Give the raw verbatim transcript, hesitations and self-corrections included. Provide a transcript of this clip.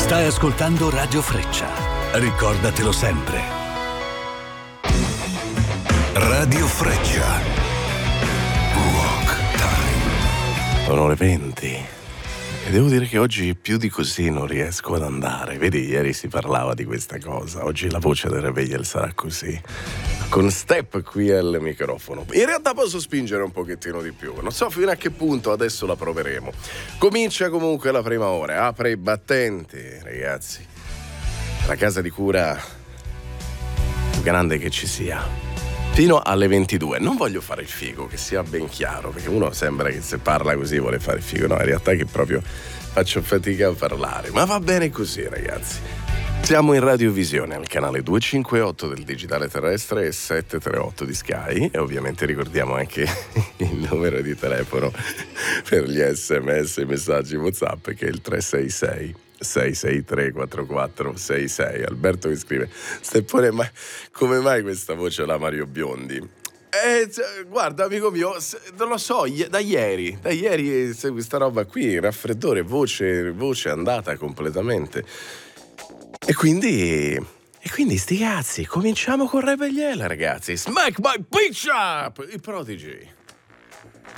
Stai ascoltando Radio Freccia. Ricordatelo sempre. Radio Freccia. Rock Time. Sono le venti e devo dire che oggi più di così non riesco ad andare. Vedi, ieri si parlava di questa cosa. Oggi la voce del Revegliel sarà così, con Step qui al microfono. In realtà posso spingere un pochettino di più, non so fino a che punto, adesso la proveremo. Comincia comunque la prima ora, apre i battenti, ragazzi. La casa di cura più grande che ci sia, fino alle ventidue. Non voglio fare il figo, che sia ben chiaro, perché uno sembra che se parla così vuole fare il figo. No, in realtà è che proprio faccio fatica a parlare, ma va bene così, ragazzi. Siamo in radiovisione al canale duecentocinquantotto del digitale terrestre e settecentotrentotto di Sky, e ovviamente ricordiamo anche il numero di telefono per gli sms e i messaggi WhatsApp, che è il tre sei sei sei sei tre quattro quattro sei sei. Alberto mi scrive: Steppone, ma come mai questa voce alla Mario Biondi? Eh, guarda, amico mio, non lo so, da ieri, da ieri c'è questa roba qui, raffreddore, voce, voce andata completamente. E quindi, e quindi sti cazzi, cominciamo con Revegliel, ragazzi. Smack my bitch up! I Prodigy.